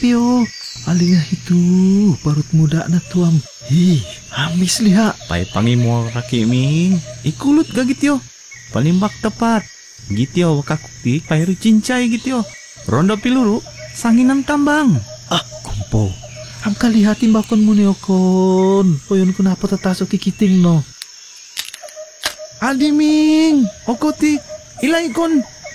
Pio. Alingah itu parut muda na tuam. Hi, amis liha. Pai pangimo raki ming. Ikulut ga gityo. Palimbak tepat. Gityo wakakukti pairu cincay gityo. Rondo piluru sanginan tambang. Ah, kumpo. Ang kalihati bakon mo niokon. Poyon ko na po tataso kikiting no. Adi ming. Okoti. Ilay kon.